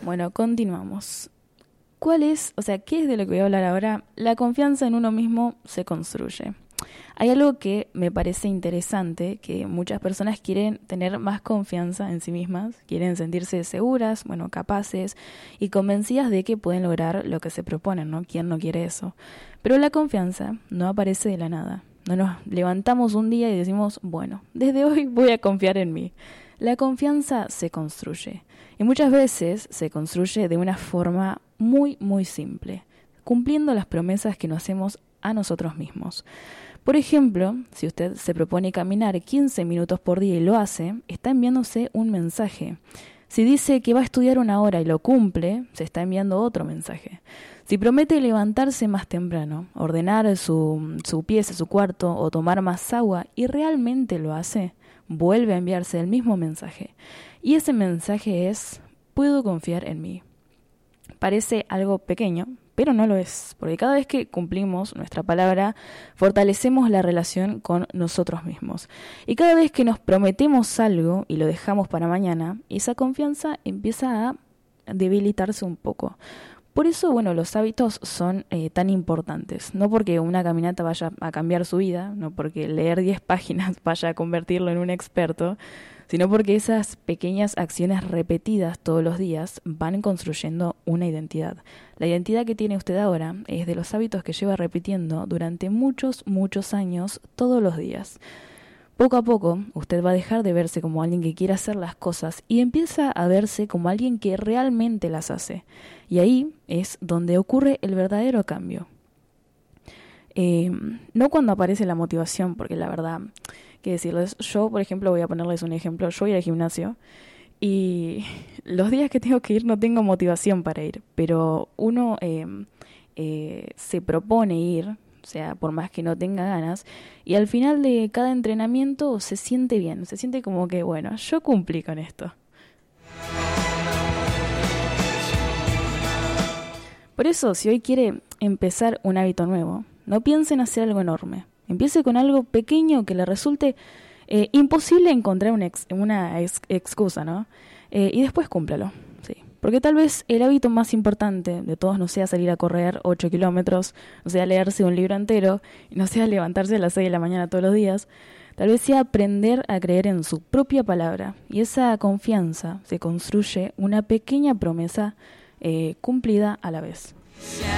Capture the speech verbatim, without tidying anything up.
Bueno, continuamos. ¿Cuál es, o sea, qué es de lo que voy a hablar ahora? La confianza en uno mismo se construye. Hay algo que me parece interesante, que muchas personas quieren tener más confianza en sí mismas, quieren sentirse seguras, bueno, capaces y convencidas de que pueden lograr lo que se proponen, ¿no? ¿Quién no quiere eso? Pero la confianza no aparece de la nada. No nos levantamos un día y decimos, bueno, desde hoy voy a confiar en mí. La confianza se construye y muchas veces se construye de una forma muy, muy simple, cumpliendo las promesas que nos hacemos a nosotros mismos. Por ejemplo, si usted se propone caminar quince minutos por día y lo hace, está enviándose un mensaje. Si dice que va a estudiar una hora y lo cumple, se está enviando otro mensaje. Si promete levantarse más temprano, ordenar su, su pieza, su cuarto o tomar más agua y realmente lo hace, vuelve a enviarse el mismo mensaje. Y ese mensaje es, puedo confiar en mí. Parece algo pequeño, pero no lo es, porque cada vez que cumplimos nuestra palabra, fortalecemos la relación con nosotros mismos. Y cada vez que nos prometemos algo y lo dejamos para mañana, esa confianza empieza a debilitarse un poco. Por eso, bueno, los hábitos son eh, tan importantes. No porque una caminata vaya a cambiar su vida, no porque leer diez páginas vaya a convertirlo en un experto, sino porque esas pequeñas acciones repetidas todos los días van construyendo una identidad. La identidad que tiene usted ahora es de los hábitos que lleva repitiendo durante muchos, muchos años, todos los días. Poco a poco, usted va a dejar de verse como alguien que quiere hacer las cosas y empieza a verse como alguien que realmente las hace. Y ahí es donde ocurre el verdadero cambio. Eh, no cuando aparece la motivación, porque la verdad, qué decirles, yo, por ejemplo, voy a ponerles un ejemplo, yo voy al gimnasio y los días que tengo que ir no tengo motivación para ir, pero uno eh, eh, se propone ir, o sea, por más que no tenga ganas, y al final de cada entrenamiento se siente bien, se siente como que, bueno, yo cumplí con esto. Por eso, si hoy quiere empezar un hábito nuevo, no piense en hacer algo enorme. Empiece con algo pequeño que le resulte eh, imposible encontrar una, ex, una ex, excusa, ¿no? Eh, y después cúmplalo, sí. Porque tal vez el hábito más importante de todos no sea salir a correr ocho kilómetros, no sea leerse un libro entero, y no sea levantarse a las seis de la mañana todos los días. Tal vez sea aprender a creer en su propia palabra. Y esa confianza se construye una pequeña promesa eh, cumplida a la vez.